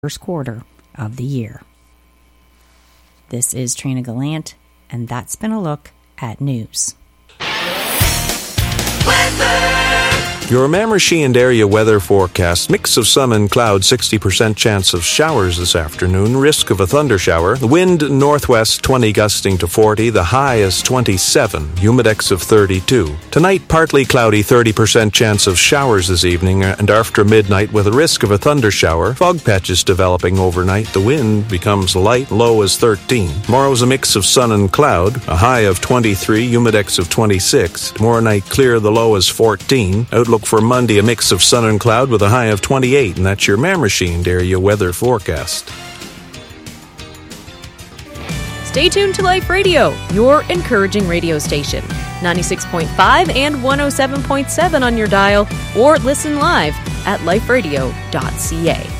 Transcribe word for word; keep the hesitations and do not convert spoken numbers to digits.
first quarter of the year. This is Trina Gallant, and that's been a look at news. Weather. Your Mamershey and area weather forecast. Mix of sun and cloud, sixty percent chance of showers this afternoon. Risk of a thundershower. The wind northwest, twenty gusting to forty. The high is twenty-seven. Humidex of thirty-two. Tonight, partly cloudy, thirty percent chance of showers this evening and after midnight with a risk of a thundershower. Fog patches developing overnight. The wind becomes light, low as thirteen. Tomorrow's a mix of sun and cloud. A high of twenty-three. Humidex of twenty-six. Tomorrow night clear, the low is fourteen. Outlook for Monday, a mix of sun and cloud with a high of twenty-eight, and that's your Mamershey and area weather forecast. Stay tuned to Life Radio, your encouraging radio station. ninety-six point five and one oh seven point seven on your dial, or listen live at life radio dot c a.